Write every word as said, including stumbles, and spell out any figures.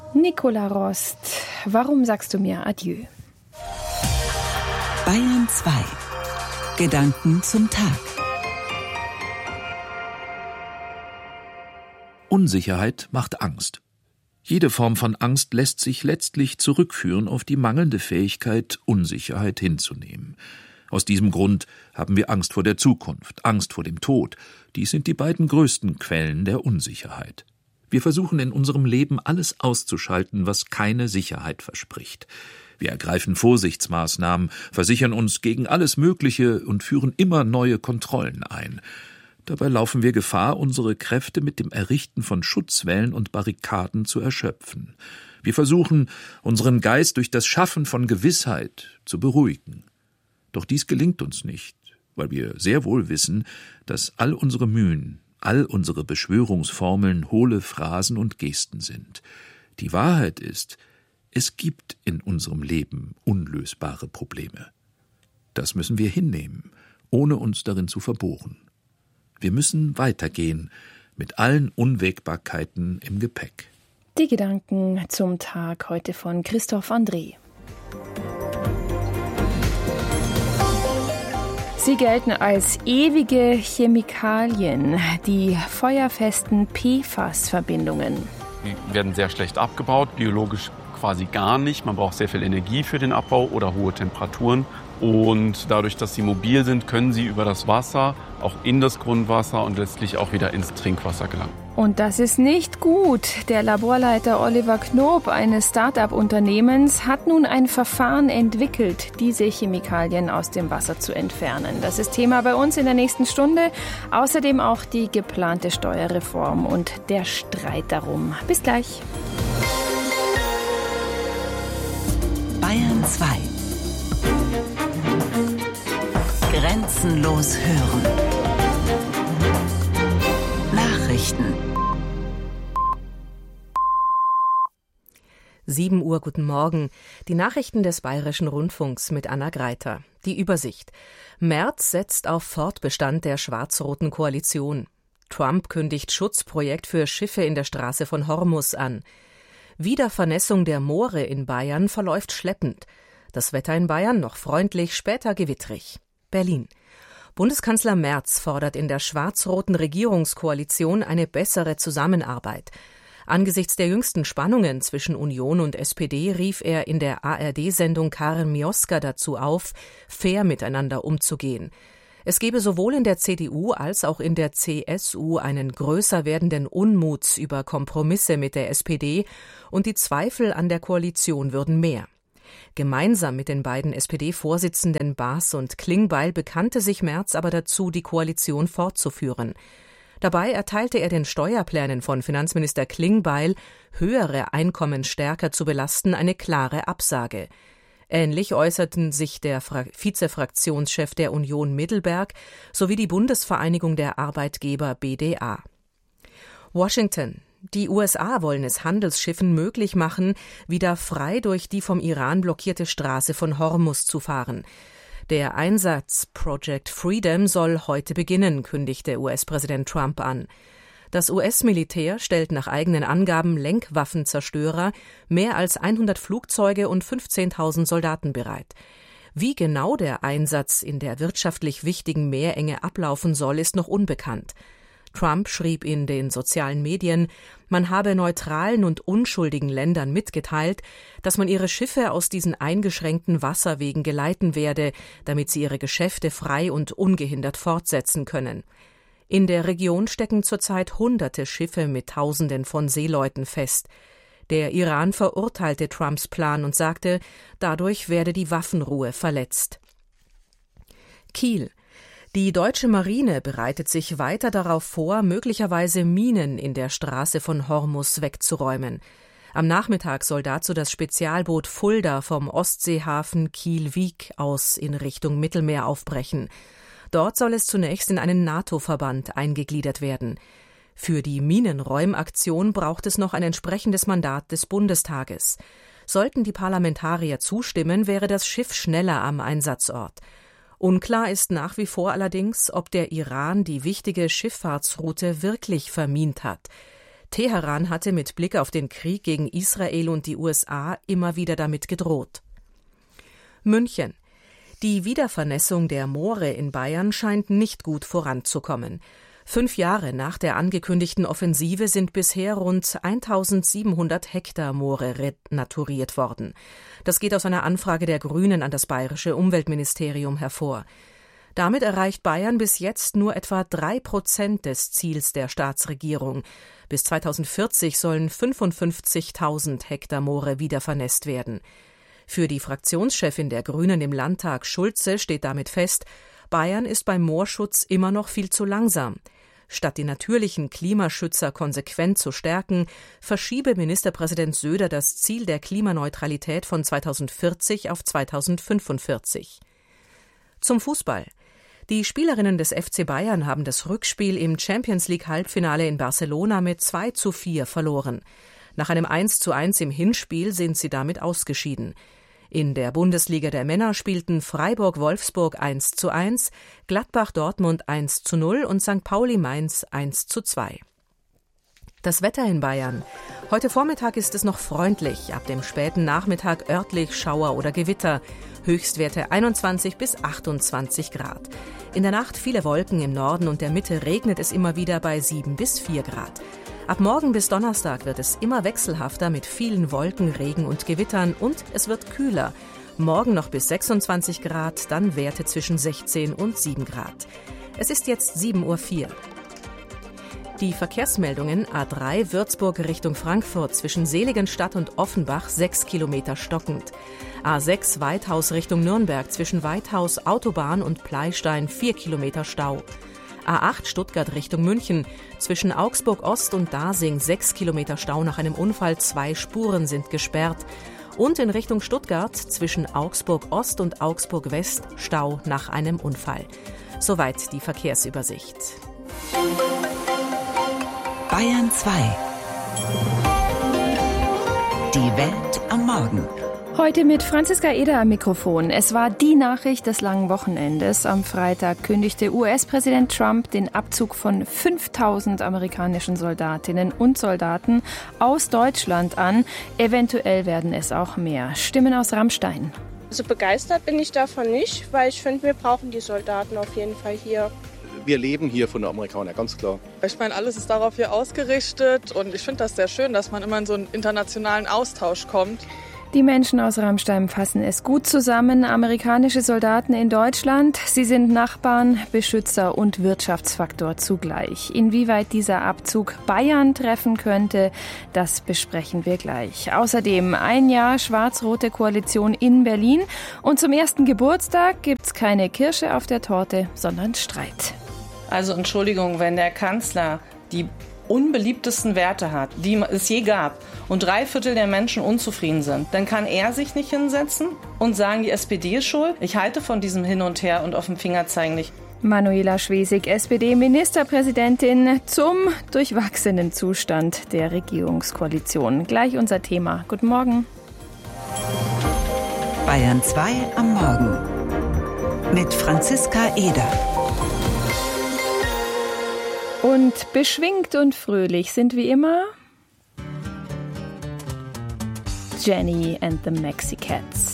Nicola Rost, warum sagst du mir Adieu? Bayern zwei. Gedanken zum Tag. Unsicherheit macht Angst. Jede Form von Angst lässt sich letztlich zurückführen auf die mangelnde Fähigkeit, Unsicherheit hinzunehmen. Aus diesem Grund haben wir Angst vor der Zukunft, Angst vor dem Tod. Dies sind die beiden größten Quellen der Unsicherheit. Wir versuchen in unserem Leben alles auszuschalten, was keine Sicherheit verspricht. Wir ergreifen Vorsichtsmaßnahmen, versichern uns gegen alles Mögliche und führen immer neue Kontrollen ein. Dabei laufen wir Gefahr, unsere Kräfte mit dem Errichten von Schutzwällen und Barrikaden zu erschöpfen. Wir versuchen, unseren Geist durch das Schaffen von Gewissheit zu beruhigen. Doch dies gelingt uns nicht, weil wir sehr wohl wissen, dass all unsere Mühen, all unsere Beschwörungsformeln hohle Phrasen und Gesten sind. Die Wahrheit ist, es gibt in unserem Leben unlösbare Probleme. Das müssen wir hinnehmen, ohne uns darin zu verbohren. Wir müssen weitergehen, mit allen Unwägbarkeiten im Gepäck. Die Gedanken zum Tag heute von Christoph André. Sie gelten als ewige Chemikalien, die feuerfesten P F A S-Verbindungen. Die werden sehr schlecht abgebaut, biologisch quasi gar nicht. Man braucht sehr viel Energie für den Abbau oder hohe Temperaturen. Und dadurch, dass sie mobil sind, können sie über das Wasser auch in das Grundwasser und letztlich auch wieder ins Trinkwasser gelangen. Und das ist nicht gut. Der Laborleiter Oliver Knoop eines Start-up-Unternehmens hat nun ein Verfahren entwickelt, diese Chemikalien aus dem Wasser zu entfernen. Das ist Thema bei uns in der nächsten Stunde. Außerdem auch die geplante Steuerreform und der Streit darum. Bis gleich. Bayern zwei. Grenzenlos hören. Nachrichten. sieben Uhr, guten Morgen. Die Nachrichten des Bayerischen Rundfunks mit Anna Greiter. Die Übersicht. Merz setzt auf Fortbestand der schwarz-roten Koalition. Trump kündigt Schutzprojekt für Schiffe in der Straße von Hormuz an. Wiedervernässung der Moore in Bayern verläuft schleppend. Das Wetter in Bayern noch freundlich, später gewittrig. Berlin. Bundeskanzler Merz fordert in der schwarz-roten Regierungskoalition eine bessere Zusammenarbeit. Angesichts der jüngsten Spannungen zwischen Union und S P D rief er in der A R D-Sendung Karen Mioska dazu auf, fair miteinander umzugehen. Es gebe sowohl in der C D U als auch in der C S U einen größer werdenden Unmut über Kompromisse mit der S P D und die Zweifel an der Koalition würden mehr. Gemeinsam mit den beiden S P D-Vorsitzenden Baas und Klingbeil bekannte sich Merz aber dazu, die Koalition fortzuführen. Dabei erteilte er den Steuerplänen von Finanzminister Klingbeil, höhere Einkommen stärker zu belasten, eine klare Absage. Ähnlich äußerten sich der Fra- Vizefraktionschef der Union Middelberg sowie die Bundesvereinigung der Arbeitgeber B D A. Washington. Die U S A wollen es Handelsschiffen möglich machen, wieder frei durch die vom Iran blockierte Straße von Hormuz zu fahren. Der Einsatz Project Freedom soll heute beginnen, kündigte U S-Präsident Trump an. Das U S-Militär stellt nach eigenen Angaben Lenkwaffenzerstörer, mehr als hundert Flugzeuge und fünfzehntausend Soldaten bereit. Wie genau der Einsatz in der wirtschaftlich wichtigen Meerenge ablaufen soll, ist noch unbekannt. Trump schrieb in den sozialen Medien, man habe neutralen und unschuldigen Ländern mitgeteilt, dass man ihre Schiffe aus diesen eingeschränkten Wasserwegen geleiten werde, damit sie ihre Geschäfte frei und ungehindert fortsetzen können. In der Region stecken zurzeit hunderte Schiffe mit Tausenden von Seeleuten fest. Der Iran verurteilte Trumps Plan und sagte, dadurch werde die Waffenruhe verletzt. Kiel. Die deutsche Marine bereitet sich weiter darauf vor, möglicherweise Minen in der Straße von Hormuz wegzuräumen. Am Nachmittag soll dazu das Spezialboot Fulda vom Ostseehafen Kiel-Wiek aus in Richtung Mittelmeer aufbrechen. Dort soll es zunächst in einen NATO-Verband eingegliedert werden. Für die Minenräumaktion braucht es noch ein entsprechendes Mandat des Bundestages. Sollten die Parlamentarier zustimmen, wäre das Schiff schneller am Einsatzort. Unklar ist nach wie vor allerdings, ob der Iran die wichtige Schifffahrtsroute wirklich vermint hat. Teheran hatte mit Blick auf den Krieg gegen Israel und die U S A immer wieder damit gedroht. München. Die Wiedervernässung der Moore in Bayern scheint nicht gut voranzukommen. Fünf Jahre nach der angekündigten Offensive sind bisher rund eintausendsiebenhundert Hektar Moore renaturiert worden. Das geht aus einer Anfrage der Grünen an das bayerische Umweltministerium hervor. Damit erreicht Bayern bis jetzt nur etwa drei Prozent des Ziels der Staatsregierung. Bis zweitausendvierzig sollen fünfundfünfzigtausend Hektar Moore wieder vernässt werden. Für die Fraktionschefin der Grünen im Landtag, Schulze, steht damit fest, Bayern ist beim Moorschutz immer noch viel zu langsam. Statt die natürlichen Klimaschützer konsequent zu stärken, verschiebe Ministerpräsident Söder das Ziel der Klimaneutralität von zweitausendvierzig auf zweitausendfünfundvierzig. Zum Fußball. Die Spielerinnen des F C Bayern haben das Rückspiel im Champions-League-Halbfinale in Barcelona mit zwei zu vier verloren. Nach einem eins zu eins im Hinspiel sind sie damit ausgeschieden. In der Bundesliga der Männer spielten Freiburg-Wolfsburg eins zu eins, Gladbach-Dortmund eins zu null und Sankt Pauli-Mainz eins zu zwei. Das Wetter in Bayern. Heute Vormittag ist es noch freundlich, ab dem späten Nachmittag örtlich Schauer oder Gewitter. Höchstwerte einundzwanzig bis achtundzwanzig Grad. In der Nacht viele Wolken, im Norden und der Mitte regnet es immer wieder bei sieben bis vier Grad. Ab morgen bis Donnerstag wird es immer wechselhafter mit vielen Wolken, Regen und Gewittern und es wird kühler. Morgen noch bis sechsundzwanzig Grad, dann Werte zwischen sechzehn und sieben Grad. Es ist jetzt sieben Uhr vier. Die Verkehrsmeldungen: A drei Würzburg Richtung Frankfurt zwischen Seligenstadt und Offenbach sechs Kilometer stockend. A sechs Weithaus Richtung Nürnberg zwischen Weithaus, Autobahn und Pleistein vier Kilometer Stau. A acht Stuttgart Richtung München zwischen Augsburg Ost und Dasing sechs Kilometer Stau nach einem Unfall, zwei Spuren sind gesperrt. Und in Richtung Stuttgart zwischen Augsburg Ost und Augsburg West Stau nach einem Unfall. Soweit die Verkehrsübersicht. Bayern zwei. Die Welt am Morgen. Heute mit Franziska Eder am Mikrofon. Es war die Nachricht des langen Wochenendes. Am Freitag kündigte U S-Präsident Trump den Abzug von fünftausend amerikanischen Soldatinnen und Soldaten aus Deutschland an. Eventuell werden es auch mehr. Stimmen aus Rammstein. Also begeistert bin ich davon nicht, weil ich finde, wir brauchen die Soldaten auf jeden Fall hier. Wir leben hier von den Amerikanern, ganz klar. Ich meine, alles ist darauf hier ausgerichtet und ich finde das sehr schön, dass man immer in so einen internationalen Austausch kommt. Die Menschen aus Rammstein fassen es gut zusammen. Amerikanische Soldaten in Deutschland, sie sind Nachbarn, Beschützer und Wirtschaftsfaktor zugleich. Inwieweit dieser Abzug Bayern treffen könnte, das besprechen wir gleich. Außerdem ein Jahr schwarz-rote Koalition in Berlin und zum ersten Geburtstag gibt's keine Kirsche auf der Torte, sondern Streit. Also Entschuldigung, wenn der Kanzler die unbeliebtesten Werte hat, die es je gab, und drei Viertel der Menschen unzufrieden sind, dann kann er sich nicht hinsetzen und sagen, die S P D ist schuld. Ich halte von diesem Hin und Her und auf den Finger zeigen nicht. Manuela Schwesig, S P D-Ministerpräsidentin, zum durchwachsenen Zustand der Regierungskoalition. Gleich unser Thema. Guten Morgen. Bayern zwei am Morgen mit Franziska Eder. Und beschwingt und fröhlich sind wie immer Jenny and the Maxi Cats.